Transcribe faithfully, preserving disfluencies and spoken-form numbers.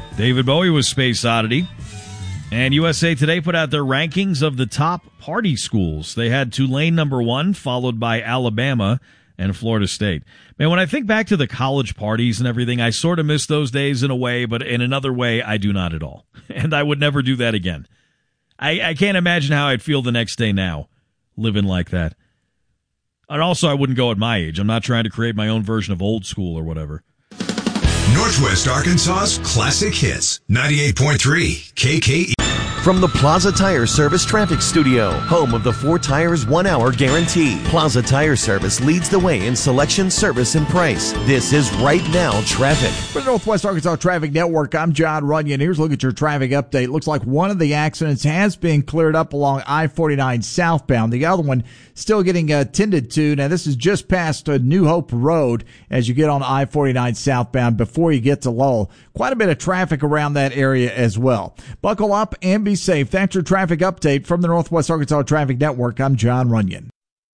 David Bowie was Space Oddity. And U S A Today put out their rankings of the top party schools. They had Tulane number one, followed by Alabama and Florida State. Man, when I think back to the college parties and everything, I sort of miss those days in a way, but in another way, I do not at all. And I would never do that again. I, I can't imagine how I'd feel the next day now, living like that. And also, I wouldn't go at my age. I'm not trying to create my own version of old school or whatever. Northwest Arkansas's classic hits, ninety-eight point three K K E. From the Plaza Tire Service Traffic Studio, home of the four tires, one hour guarantee. Plaza Tire Service leads the way in selection, service, and price. This is Right Now Traffic. For the Northwest Arkansas Traffic Network, I'm John Runyon. Here's a look at your traffic update. Looks like one of the accidents has been cleared up along I forty-nine southbound. The other one still getting uh, tended to. Now, this is just past uh, New Hope Road as you get on I forty-nine southbound before you get to Lowell. Quite a bit of traffic around that area as well. Buckle up and be safe. That's your traffic update from the Northwest Arkansas Traffic Network. I'm John Runyon.